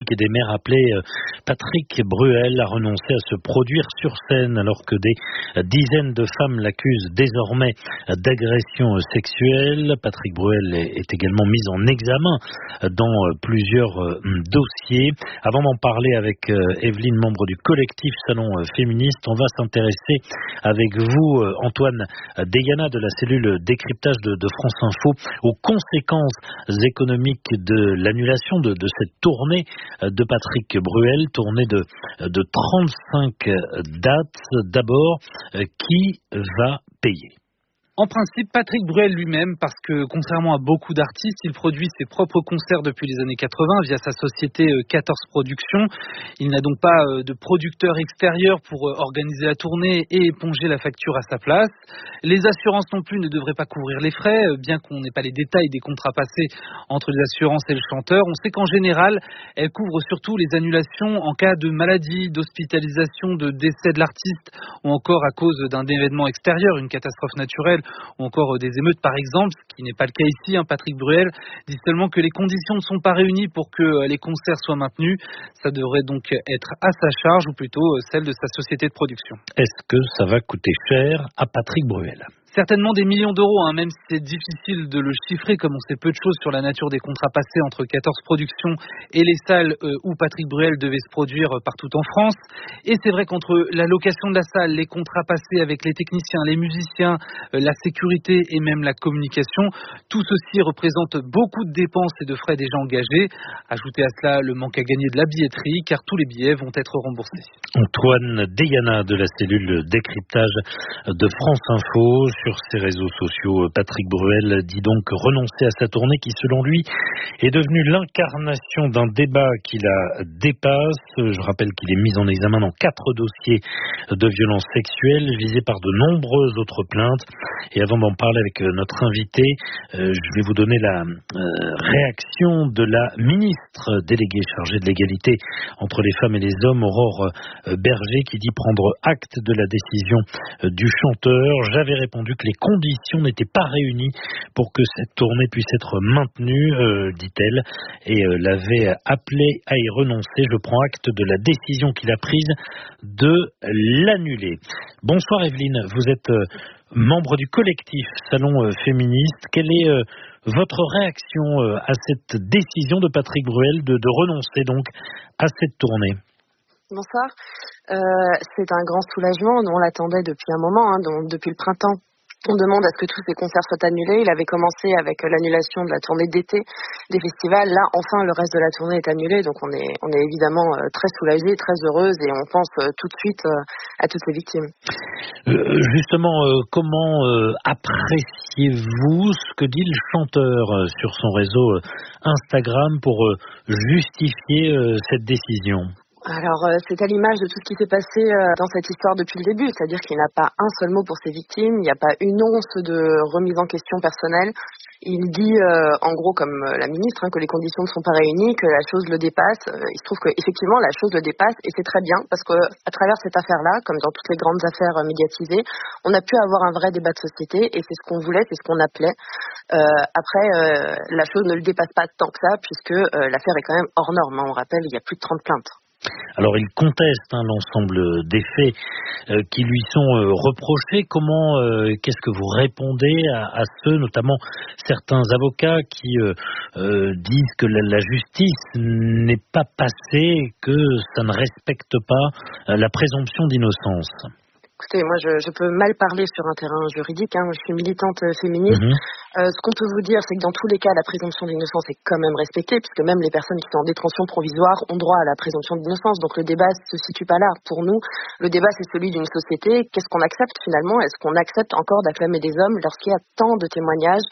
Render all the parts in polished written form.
République et des maires appelait Patrick Bruel à renoncer à se produire sur scène alors que des dizaines de femmes l'accusent désormais d'agression sexuelle. Patrick Bruel est également mis en examen dans plusieurs dossiers. Avant d'en parler avec Evelyne, membre du collectif Salon Féministe, on va s'intéresser avec vous, Antoine Deyana de la cellule décryptage de France Info, aux conséquences économiques de l'annulation de cette tournée de Patrick Bruel, tournée de 35 dates. D'abord, qui va payer ? En principe, Patrick Bruel lui-même, parce que contrairement à beaucoup d'artistes, il produit ses propres concerts depuis les années 80 via sa société 14 Productions. Il n'a donc pas de producteur extérieur pour organiser la tournée et éponger la facture à sa place. Les assurances non plus ne devraient pas couvrir les frais, bien qu'on n'ait pas les détails des contrats passés entre les assurances et le chanteur. On sait qu'en général, elles couvrent surtout les annulations en cas de maladie, d'hospitalisation, de décès de l'artiste ou encore à cause d'un événement extérieur, une catastrophe naturelle ou encore des émeutes par exemple, ce qui n'est pas le cas ici. Patrick Bruel dit seulement que les conditions ne sont pas réunies pour que les concerts soient maintenus. Ça devrait donc être à sa charge ou plutôt celle de sa société de production. Est-ce que ça va coûter cher à Patrick Bruel ? Certainement des millions d'euros, même si c'est difficile de le chiffrer, comme on sait peu de choses sur la nature des contrats passés entre 14 Productions et les salles où Patrick Bruel devait se produire partout en France. Et c'est vrai qu'entre la location de la salle, les contrats passés avec les techniciens, les musiciens, la sécurité et même la communication, tout ceci représente beaucoup de dépenses et de frais déjà engagés. Ajoutez à cela le manque à gagner de la billetterie, car tous les billets vont être remboursés. Antoine Deyana de la cellule décryptage de France Info. Sur ses réseaux sociaux, Patrick Bruel dit donc renoncer à sa tournée qui, selon lui, est devenue l'incarnation d'un débat qui la dépasse. Je rappelle qu'il est mis en examen dans 4 dossiers de violences sexuelles visés par de nombreuses autres plaintes. Et avant d'en parler avec notre invité, je vais vous donner la réaction de la ministre déléguée chargée de l'égalité entre les femmes et les hommes, Aurore Berger, qui dit prendre acte de la décision du chanteur. J'avais répondu que les conditions n'étaient pas réunies pour que cette tournée puisse être maintenue, dit-elle, et l'avait appelé à y renoncer. Je prends acte de la décision qu'il a prise de l'annuler. Bonsoir Evelyne, vous êtes membre du collectif Salon Féministe. Quelle est votre réaction à cette décision de Patrick Bruel de renoncer donc à cette tournée ? Bonsoir. C'est un grand soulagement. Nous, on l'attendait depuis un moment, donc depuis le printemps. On demande à ce que tous ces concerts soient annulés. Il avait commencé avec l'annulation de la tournée d'été des festivals. Là, enfin, le reste de la tournée est annulé. Donc, on est évidemment très soulagés, très heureuses et on pense tout de suite à toutes les victimes. Justement, comment appréciez-vous ce que dit le chanteur sur son réseau Instagram pour justifier cette décision ? Alors, c'est à l'image de tout ce qui s'est passé dans cette histoire depuis le début, c'est-à-dire qu'il n'a pas un seul mot pour ses victimes, il n'y a pas une once de remise en question personnelle. Il dit, en gros, comme la ministre, que les conditions ne sont pas réunies, que la chose le dépasse. Il se trouve qu'effectivement, la chose le dépasse, et c'est très bien, parce que à travers cette affaire-là, comme dans toutes les grandes affaires médiatisées, on a pu avoir un vrai débat de société, et c'est ce qu'on voulait, c'est ce qu'on appelait. Après, la chose ne le dépasse pas tant que ça, puisque l'affaire est quand même hors norme. On rappelle, il y a plus de 30 plaintes. Alors il conteste l'ensemble des faits qui lui sont reprochés. Qu'est-ce que vous répondez à ceux, notamment certains avocats qui disent que la justice n'est pas passée et que ça ne respecte pas la présomption d'innocence? Écoutez, moi je peux mal parler sur un terrain juridique, je suis militante féministe. Ce qu'on peut vous dire, c'est que dans tous les cas, la présomption d'innocence est quand même respectée, puisque même les personnes qui sont en détention provisoire ont droit à la présomption d'innocence. Donc le débat ne se situe pas là. Pour nous, le débat c'est celui d'une société. Qu'est-ce qu'on accepte finalement ? Est-ce qu'on accepte encore d'acclamer des hommes lorsqu'il y a tant de témoignages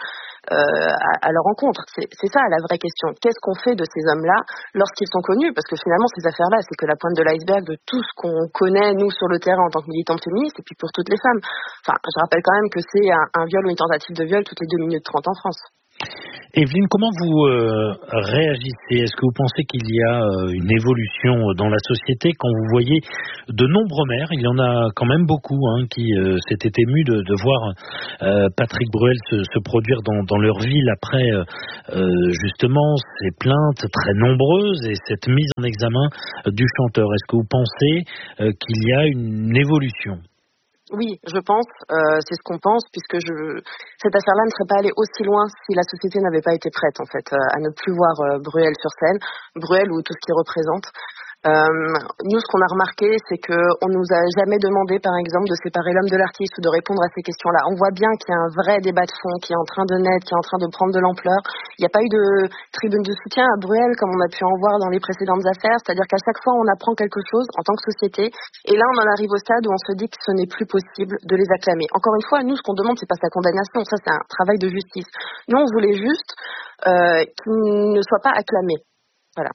à leur encontre? C'est ça la vraie question. Qu'est-ce qu'on fait de ces hommes-là lorsqu'ils sont connus? Parce que finalement, ces affaires-là, c'est que la pointe de l'iceberg de tout ce qu'on connaît, nous, sur le terrain en tant que militantes féministes, et puis pour toutes les femmes. Enfin, je rappelle quand même que c'est un viol ou une tentative de viol toutes les 2 minutes 30 en France. Evelyne, comment vous réagissez? Est-ce que vous pensez qu'il y a une évolution dans la société quand vous voyez de nombreux maires, il y en a quand même beaucoup qui s'étaient émus de voir Patrick Bruel se produire dans leur ville après justement ces plaintes très nombreuses et cette mise en examen du chanteur? Est-ce que vous pensez qu'il y a une évolution? Oui, je pense, c'est ce qu'on pense, puisque cette affaire-là ne serait pas allée aussi loin si la société n'avait pas été prête, en fait, à ne plus voir Bruel sur scène, Bruel ou tout ce qu'il représente. Nous, ce qu'on a remarqué, c'est qu'on nous a jamais demandé, par exemple, de séparer l'homme de l'artiste ou de répondre à ces questions-là. On voit bien qu'il y a un vrai débat de fond qui est en train de naître, qui est en train de prendre de l'ampleur. Il n'y a pas eu de tribune de soutien à Bruel, comme on a pu en voir dans les précédentes affaires. C'est-à-dire qu'à chaque fois, on apprend quelque chose en tant que société. Et là, on en arrive au stade où on se dit que ce n'est plus possible de les acclamer. Encore une fois, nous, ce qu'on demande, c'est pas sa condamnation. Ça, c'est un travail de justice. Nous, on voulait juste qu'il ne soit pas acclamé. Voilà.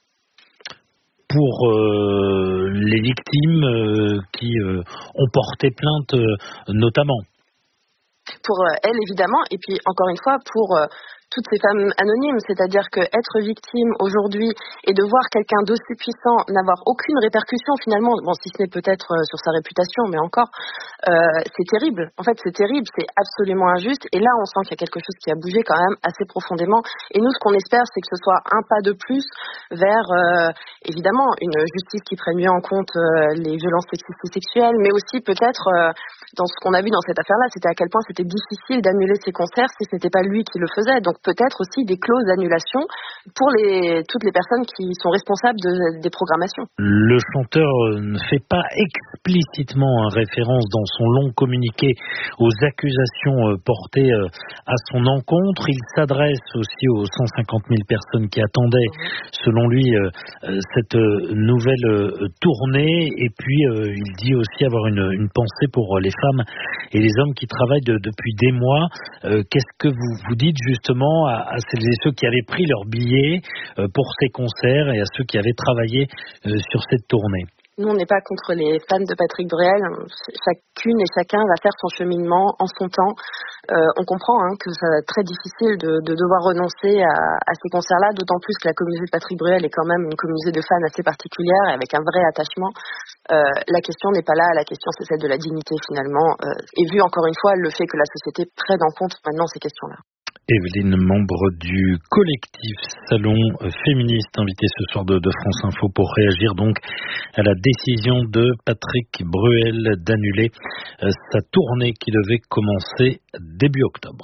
Pour les victimes qui ont porté plainte notamment. Pour elles, évidemment, et puis encore une fois, pour toutes ces femmes anonymes, c'est-à-dire que être victime aujourd'hui et de voir quelqu'un d'aussi puissant n'avoir aucune répercussion finalement, bon, si ce n'est peut-être sur sa réputation, mais encore, c'est terrible. En fait, c'est terrible, c'est absolument injuste. Et là, on sent qu'il y a quelque chose qui a bougé quand même assez profondément. Et nous, ce qu'on espère, c'est que ce soit un pas de plus vers, évidemment, une justice qui prenne mieux en compte les violences sexistes et sexuelles, mais aussi peut-être, dans ce qu'on a vu dans cette affaire-là, c'était à quel point c'était difficile d'annuler ces concerts si ce n'était pas lui qui le faisait. Donc peut-être aussi des clauses d'annulation pour toutes les personnes qui sont responsables des programmations. Le chanteur ne fait pas explicitement référence dans son long communiqué aux accusations portées à son encontre. Il s'adresse aussi aux 150 000 personnes qui attendaient, selon lui, cette nouvelle tournée. Et puis, il dit aussi avoir une pensée pour les femmes et les hommes qui travaillent depuis des mois. Qu'est-ce que vous dites justement à celles et ceux qui avaient pris leur billet pour ces concerts et à ceux qui avaient travaillé sur cette tournée? Nous, on n'est pas contre les fans de Patrick Bruel. Chacune et chacun va faire son cheminement en son temps. On comprend que ça va être très difficile de devoir renoncer à ces concerts-là, d'autant plus que la communauté de Patrick Bruel est quand même une communauté de fans assez particulière et avec un vrai attachement. La question n'est pas là, la question c'est celle de la dignité finalement. Et vu encore une fois le fait que la société prenne en compte maintenant ces questions-là. Evelyne, membre du collectif Salon Féministe, invitée ce soir de France Info pour réagir donc à la décision de Patrick Bruel d'annuler sa tournée qui devait commencer début octobre.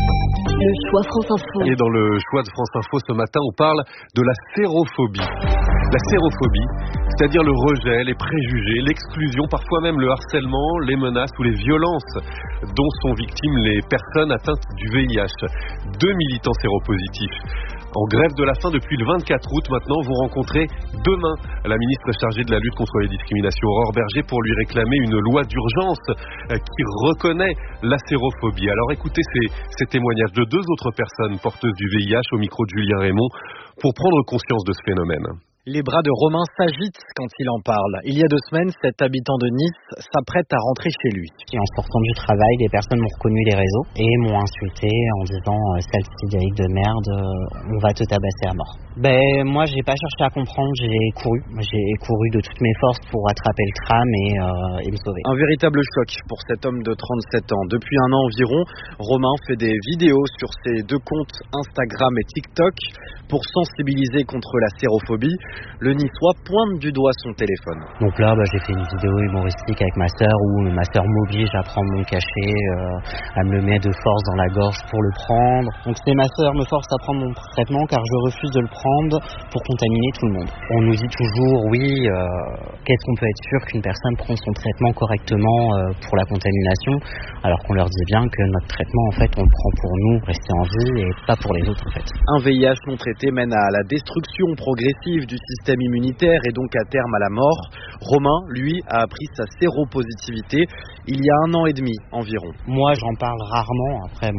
Le choix France Info. Et dans le choix de France Info ce matin, on parle de la sérophobie. La sérophobie, c'est-à-dire le rejet, les préjugés, l'exclusion, parfois même le harcèlement, les menaces ou les violences dont sont victimes les personnes atteintes du VIH. 2 militants séropositifs en grève de la faim depuis le 24 août maintenant vont rencontrer demain la ministre chargée de la lutte contre les discriminations, Aurore Bergé, pour lui réclamer une loi d'urgence qui reconnaît la sérophobie. Alors écoutez ces témoignages de 2 autres personnes porteuses du VIH au micro de Julien Raymond pour prendre conscience de ce phénomène. Les bras de Romain s'agitent quand il en parle. Il y a 2 semaines, cet habitant de Nice s'apprête à rentrer chez lui. En sortant du travail, des personnes m'ont reconnu les réseaux et m'ont insulté en disant « Sale Cédric de merde, on va te tabasser à mort ». Moi, j'ai pas cherché à comprendre, j'ai couru de toutes mes forces pour attraper le tram et me sauver. Un véritable choc pour cet homme de 37 ans. Depuis 1 an environ, Romain fait des vidéos sur ses 2 comptes Instagram et TikTok pour sensibiliser contre la sérophobie. Le Niçois pointe du doigt son téléphone. Donc là, j'ai fait une vidéo humoristique avec ma sœur où ma sœur m'oblige à prendre mon cachet, à me le mettre de force dans la gorge pour le prendre. Donc c'est ma sœur me force à prendre mon traitement car je refuse de le prendre pour contaminer tout le monde. On nous dit toujours, oui, qu'est-ce qu'on peut être sûr qu'une personne prend son traitement correctement pour la contamination, alors qu'on leur dit bien que notre traitement, en fait, on le prend pour nous, rester en vie et pas pour les autres, en fait. Un VIH non traité mène à la destruction progressive du système immunitaire et donc à terme à la mort. Romain, lui, a appris sa séropositivité il y a 1 an et demi environ. Moi, j'en parle rarement. Après,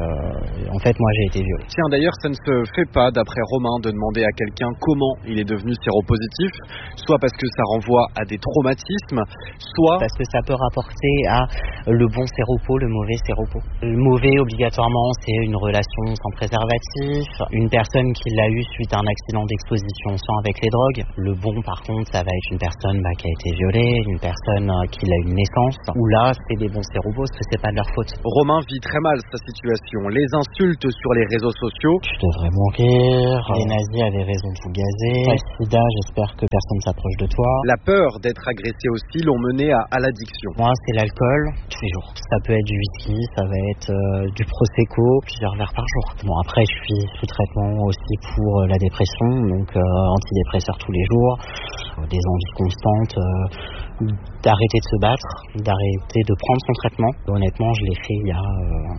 en fait, moi, j'ai été violé. Tiens, d'ailleurs, ça ne se fait pas, d'après Romain, de demander à quelqu'un comment il est devenu séropositif, soit parce que ça renvoie à des traumatismes, soit parce que ça peut rapporter à le bon séropo, le mauvais séropo. Le mauvais, obligatoirement, c'est une relation sans préservatif, une personne qui l'a eu suite à un accident d'exposition au sang avec les drogues. Le bon, par contre, ça va être une personne qui a été violée, une personne qui a une naissance, où là, c'est des bons séropos, parce que c'est pas de leur faute. Romain vit très mal sa situation. Les insultes sur les réseaux sociaux. Tu devrais mourir, les nazis avaient raison de vous gazer, le sida, j'espère que personne ne s'approche de toi. La peur d'être agressé aussi l'ont mené à l'addiction. Moi, c'est l'alcool, tous les jours. Ça peut être du whisky, ça va être du prosecco, plusieurs verres par jour. Bon, après, je suis sous traitement aussi pour la dépression, donc antidépresseurs tous les jours, des envies constantes d'arrêter de se battre, d'arrêter de prendre son traitement. Honnêtement, je l'ai fait il y a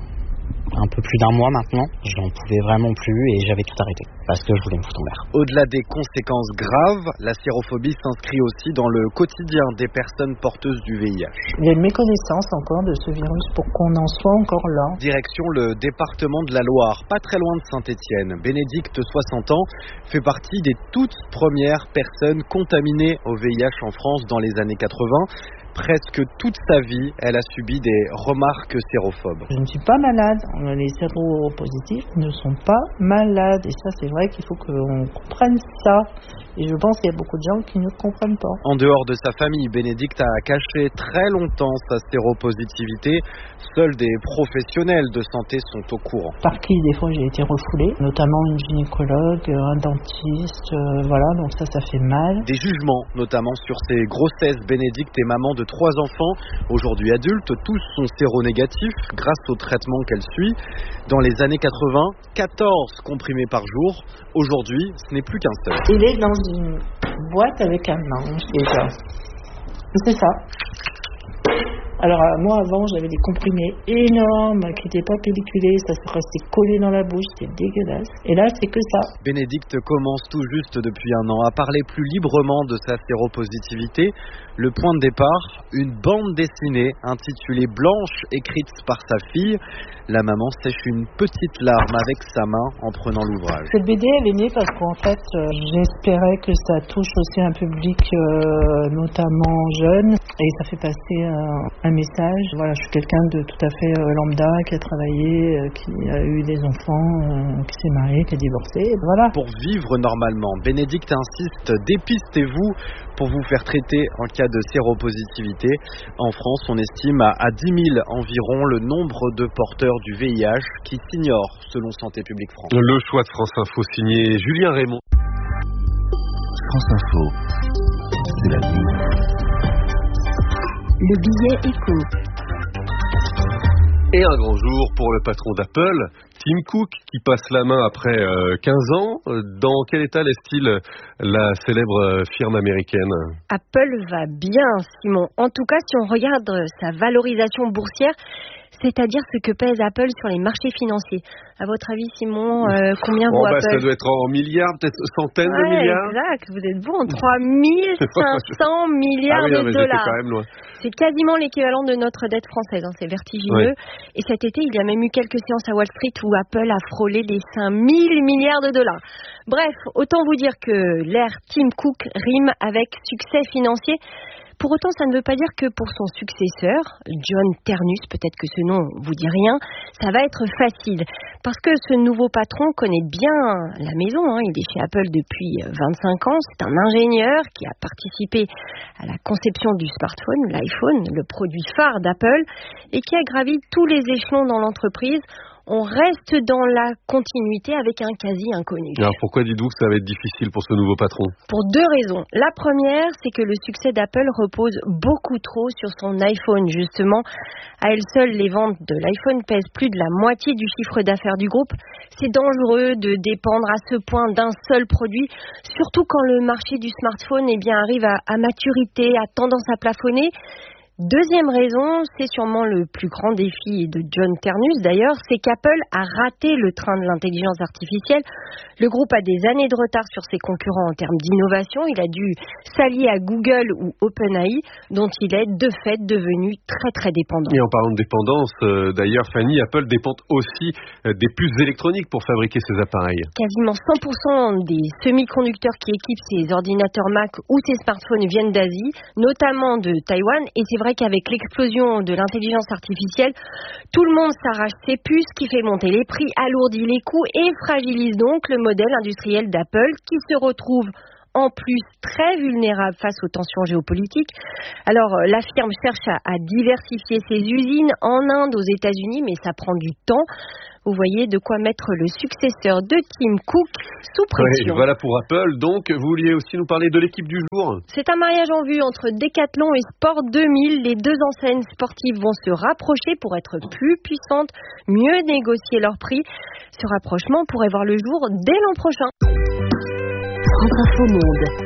un peu plus d'1 mois maintenant. Je n'en pouvais vraiment plus et j'avais tout arrêté parce que je voulais me foutre en l'air. Au-delà des conséquences graves, la sérophobie s'inscrit aussi dans le quotidien des personnes porteuses du VIH. Il y a une méconnaissance encore de ce virus pour qu'on en soit encore là. Direction le département de la Loire, pas très loin de Saint-Étienne. Bénédicte, 60 ans, fait partie des toutes premières personnes contaminées au VIH en France dans les années 80. Presque toute sa vie, elle a subi des remarques sérophobes. Je ne suis pas malade. Les séropositifs ne sont pas malades. Et ça, c'est vrai qu'il faut qu'on comprenne ça. Et je pense qu'il y a beaucoup de gens qui ne comprennent pas. En dehors de sa famille, Bénédicte a caché très longtemps sa séropositivité. Seuls des professionnels de santé sont au courant. Par qui, des fois, j'ai été refoulée, notamment une gynécologue, un dentiste, voilà, donc ça fait mal. Des jugements, notamment sur ses grossesses. Bénédicte est maman de 3 enfants, aujourd'hui adultes, tous sont séronégatifs grâce au traitement qu'elle suit. Dans les années 80, 14 comprimés par jour. Aujourd'hui, ce n'est plus qu'un seul. Il est dans une boîte avec un manche déjà. C'est ça. Alors moi avant j'avais des comprimés énormes qui n'étaient pas pelliculés, ça se restait collé dans la bouche, c'était dégueulasse. Et là c'est que ça. Bénédicte commence tout juste depuis 1 an à parler plus librement de sa séropositivité. Le point de départ, une bande dessinée intitulée Blanche, écrite par sa fille. La maman sèche une petite larme avec sa main en prenant l'ouvrage. Cette BD elle est née parce qu'en fait j'espérais que ça touche aussi un public notamment jeune et ça fait passer un message. Voilà, je suis quelqu'un de tout à fait lambda qui a travaillé, qui a eu des enfants, qui s'est marié, qui a divorcé. Voilà. Pour vivre normalement, Bénédicte insiste, dépistez-vous pour vous faire traiter en cas de séropositivité. En France, on estime à 10 000 environ le nombre de porteurs du VIH qui s'ignorent selon Santé publique France. Le choix de France Info signé Julien Raymond. France Info, c'est la vie. Le billet éco. Et un grand jour pour le patron d'Apple, Tim Cook, qui passe la main après 15 ans. Dans quel état laisse-t-il la célèbre firme américaine ? Apple va bien, Simon. En tout cas, si on regarde sa valorisation boursière, c'est-à-dire ce que pèse Apple sur les marchés financiers. À votre avis, Simon, combien vaut Apple ? Ça doit être en milliards, peut-être centaines de milliards. Exact, vous êtes bon. 3500 milliards de dollars. Quand même loin. C'est quasiment l'équivalent de notre dette française, c'est vertigineux. Ouais. Et cet été, il y a même eu quelques séances à Wall Street où Apple a frôlé les 5000 milliards de dollars. Bref, autant vous dire que l'ère Tim Cook rime avec succès financier. Pour autant, ça ne veut pas dire que pour son successeur, John Ternus, peut-être que ce nom vous dit rien, ça va être facile. Parce que ce nouveau patron connaît bien la maison, il est chez Apple depuis 25 ans, c'est un ingénieur qui a participé à la conception du smartphone, l'iPhone, le produit phare d'Apple, et qui a gravi tous les échelons dans l'entreprise. On reste dans la continuité avec un quasi-inconnu. Alors pourquoi dites-vous que ça va être difficile pour ce nouveau patron ? Pour 2 raisons. La première, c'est que le succès d'Apple repose beaucoup trop sur son iPhone. Justement, à elle seule, les ventes de l'iPhone pèsent plus de la moitié du chiffre d'affaires du groupe. C'est dangereux de dépendre à ce point d'un seul produit, surtout quand le marché du smartphone arrive à maturité, a tendance à plafonner. Deuxième raison, c'est sûrement le plus grand défi de John Ternus d'ailleurs, c'est qu'Apple a raté le train de l'intelligence artificielle. Le groupe a des années de retard sur ses concurrents en termes d'innovation. Il a dû s'allier à Google ou OpenAI, dont il est de fait devenu très très dépendant. Et en parlant de dépendance, d'ailleurs Fanny, Apple dépend aussi des puces électroniques pour fabriquer ses appareils. Quasiment 100% des semi-conducteurs qui équipent ses ordinateurs Mac ou ses smartphones viennent d'Asie, notamment de Taïwan. Et c'est vrai qu'avec l'explosion de l'intelligence artificielle, tout le monde s'arrache ses puces, qui fait monter les prix, alourdit les coûts et fragilise donc le modèle industriel d'Apple qui se retrouve en plus très vulnérable face aux tensions géopolitiques. Alors la firme cherche à diversifier ses usines en Inde, aux États-Unis, mais ça prend du temps. Vous voyez de quoi mettre le successeur de Tim Cook sous pression. Oui, voilà pour Apple. Donc, vous vouliez aussi nous parler de l'équipe du jour ? C'est un mariage en vue entre Decathlon et Sport 2000. Les deux enseignes sportives vont se rapprocher pour être plus puissantes, mieux négocier leurs prix. Ce rapprochement pourrait voir le jour dès l'an prochain. France Info Monde.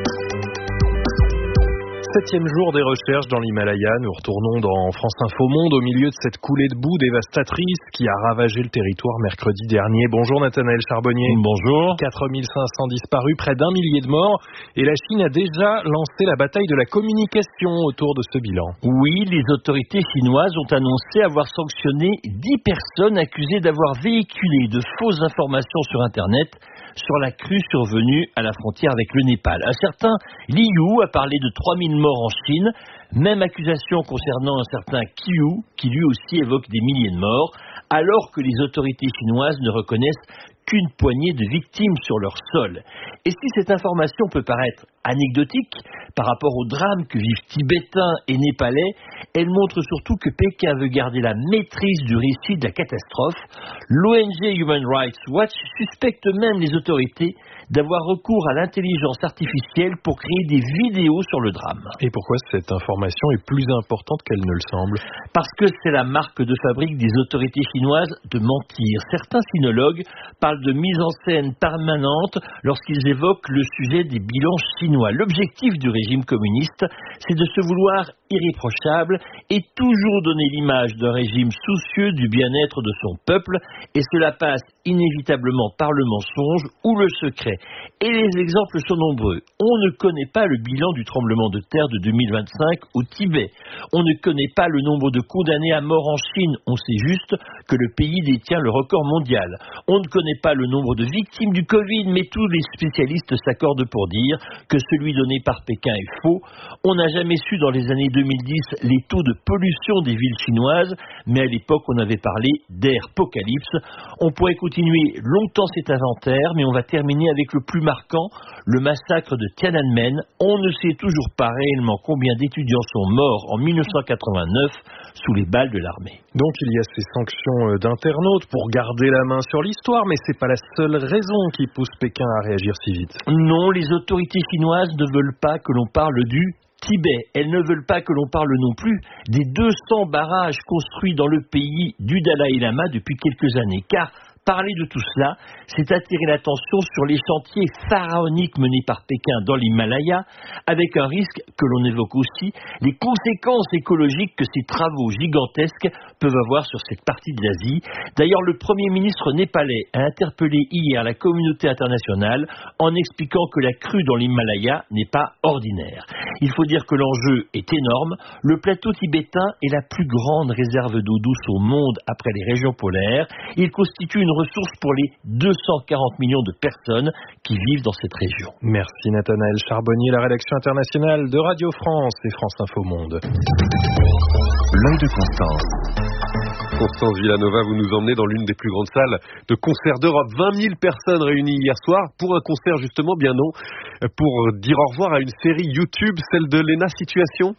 7e jour des recherches dans l'Himalaya. Nous retournons dans France Info Monde au milieu de cette coulée de boue dévastatrice qui a ravagé le territoire mercredi dernier. Bonjour Nathanaël Charbonnier. Bonjour. 4500 disparus, près d'1 millier de morts. Et la Chine a déjà lancé la bataille de la communication autour de ce bilan. Oui, les autorités chinoises ont annoncé avoir sanctionné 10 personnes accusées d'avoir véhiculé de fausses informations sur Internet sur la crue survenue à la frontière avec le Népal. Un certain Li Yu a parlé de 3000 morts en Chine. Même accusation concernant un certain Qiu, qui lui aussi évoque des milliers de morts, alors que les autorités chinoises ne reconnaissent qu'une poignée de victimes sur leur sol. Et si cette information peut paraître anecdotique par rapport au drame que vivent Tibétains et Népalais, elle montre surtout que Pékin veut garder la maîtrise du récit de la catastrophe. L'ONG Human Rights Watch suspecte même les autorités d'avoir recours à l'intelligence artificielle pour créer des vidéos sur le drame. Et pourquoi cette information est plus importante qu'elle ne le semble ? Parce que c'est la marque de fabrique des autorités chinoises de mentir. Certains sinologues parlent de mise en scène permanente lorsqu'ils évoquent le sujet des bilans chinois. L'objectif du régime communiste, c'est de se vouloir irréprochable et toujours donner l'image d'un régime soucieux du bien-être de son peuple, et cela passe inévitablement par le mensonge ou le secret. Et les exemples sont nombreux. On ne connaît pas le bilan du tremblement de terre de 2025 au Tibet. On ne connaît pas le nombre de condamnés à mort en Chine. On sait juste que le pays détient le record mondial. On ne connaît pas le nombre de victimes du Covid, mais tous les spécialistes s'accordent pour dire que celui donné par Pékin est faux. On n'a jamais su dans les années 2010 les taux de pollution des villes chinoises, mais à l'époque on avait parlé d'air-apocalypse. On pourrait continuer longtemps cet inventaire, mais on va terminer avec le plus marquant, le massacre de Tiananmen. On ne sait toujours pas réellement combien d'étudiants sont morts en 1989 sous les balles de l'armée. Donc il y a ces sanctions d'internautes pour garder la main sur l'histoire, mais c'est pas la seule raison qui pousse Pékin à réagir si vite. Non, les autorités chinoises ne veulent pas que l'on parle du Tibet. Elles ne veulent pas que l'on parle non plus des 200 barrages construits dans le pays du Dalai Lama depuis quelques années, car parler de tout cela, c'est attirer l'attention sur les chantiers pharaoniques menés par Pékin dans l'Himalaya, avec un risque que l'on évoque aussi, les conséquences écologiques que ces travaux gigantesques peuvent avoir sur cette partie de l'Asie. D'ailleurs, le Premier ministre népalais a interpellé hier la communauté internationale en expliquant que la crue dans l'Himalaya n'est pas ordinaire. Il faut dire que l'enjeu est énorme. Le plateau tibétain est la plus grande réserve d'eau douce au monde après les régions polaires. Il constitue une ressource pour les 240 millions de personnes qui vivent dans cette région. Merci Nathanaël Charbonnier, la rédaction internationale de Radio France et France Info Monde. L'œil de Constance. Constance Villanova, vous nous emmenez dans l'une des plus grandes salles de concert d'Europe. 20 000 personnes réunies hier soir pour un concert justement, bien non, pour dire au revoir à une série YouTube, celle de Lena Situation.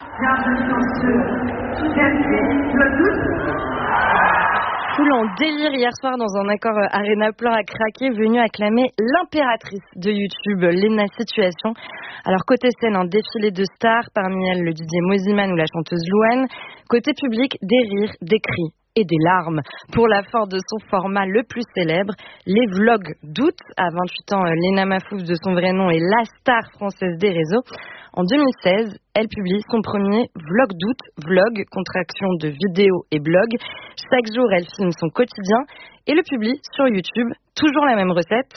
Foule en délire hier soir dans un accord Arena plein à craquer, venu acclamer l'impératrice de YouTube, Lena Situation. Alors côté scène, un défilé de stars, parmi elles le DJ Mosiman ou la chanteuse Louane. Côté public, des rires, des cris et des larmes. Pour la force de son format le plus célèbre, les vlogs d'août. À 28 ans, Léna Mahfouz, de son vrai nom, est la star française des réseaux. En 2016, elle publie son premier vlog d'août, vlog, contraction de vidéo et blog. Chaque jour, elle filme son quotidien et le publie sur YouTube. Toujours la même recette.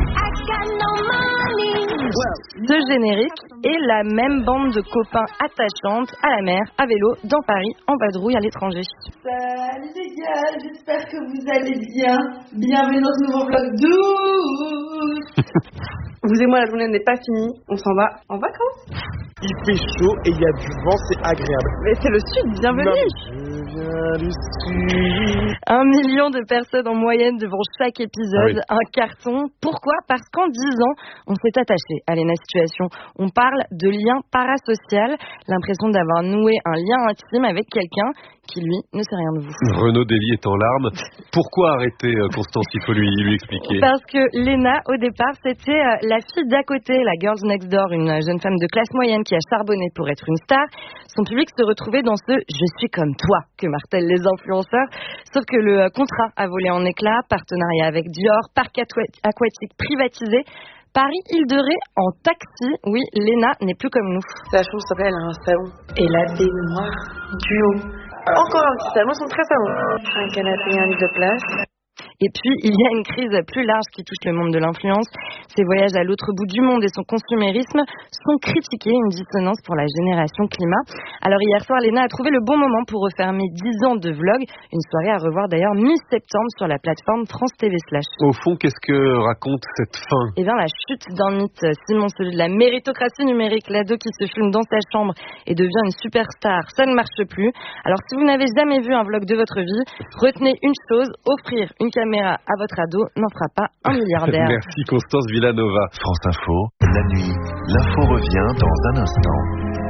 Ce générique et la même bande de copains attachantes à la mer, à vélo, dans Paris, en vadrouille à l'étranger. Salut les gars, j'espère que vous allez bien. Bienvenue dans ce nouveau vlog d'août. Vous et moi, la journée n'est pas finie, on s'en va en vacances. Il fait chaud et il y a du vent, c'est agréable. Mais c'est le sud, bienvenue. Je viens du sud. 1 million de personnes en moyenne devant chaque épisode, un carton. Pourquoi ? Parce qu'en 10 ans, on s'est attaché à Léna Situation. On parle de lien parasocial, l'impression d'avoir noué un lien intime avec quelqu'un qui, lui, ne sait rien de vous. Renaud Dely est en larmes. Pourquoi arrêter, Constance? Il faut lui expliquer. Parce que Léna, au départ, c'était la fille d'à côté, la Girls Next Door, une jeune femme de classe moyenne qui a charbonné pour être une star. Son public se retrouvait dans ce « je suis comme toi » que martèlent les influenceurs. Sauf que le contrat a volé en éclats, partenariat avec Dior, parc aquatique privatisé. Paris-Île-de-Ré en taxi. Oui, Léna n'est plus comme nous. La chose s'appelle, elle a un salon. Et la baignoire du haut. Encore un petit salon, ils sont très salons. Un canapé, un lit de place. Et puis, il y a une crise plus large qui touche le monde de l'influence. Ses voyages à l'autre bout du monde et son consumérisme sont critiqués, une dissonance pour la génération climat. Alors hier soir, Léna a trouvé le bon moment pour refermer 10 ans de vlog. Une soirée à revoir d'ailleurs mi-septembre sur la plateforme France TV /. Au fond, qu'est-ce que raconte cette fin ? Eh bien, la chute d'un mythe, Simon, celui de la méritocratie numérique, l'ado qui se filme dans sa chambre et devient une superstar, ça ne marche plus. Alors si vous n'avez jamais vu un vlog de votre vie, retenez une chose, offrir une caméra à votre ado n'en fera pas un milliardaire. Merci Constance Villanova. France Info, la nuit, l'info revient dans un instant.